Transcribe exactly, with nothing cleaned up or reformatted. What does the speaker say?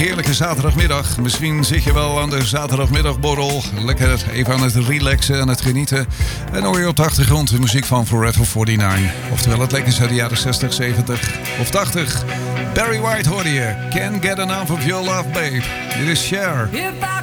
heerlijke zaterdagmiddag. Misschien zit je wel aan de zaterdagmiddagborrel. Lekker even aan het relaxen, aan het genieten. En hoor je op de achtergrond de muziek van Forever negenenveertig. Oftewel het lekkers uit de jaren zestig, zeventig of tachtig. Barry White hoorde je. Can't get enough of your love, babe. Dit is Cher.